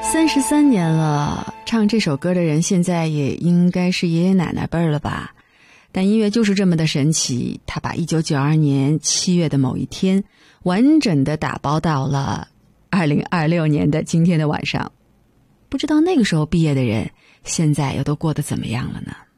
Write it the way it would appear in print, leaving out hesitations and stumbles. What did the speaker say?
33年了，唱这首歌的人现在也应该是爷爷奶奶辈儿了吧。但音乐就是这么的神奇，他把1992年7月的某一天完整的打包到了2026年的今天的晚上。不知道那个时候毕业的人现在又都过得怎么样了呢？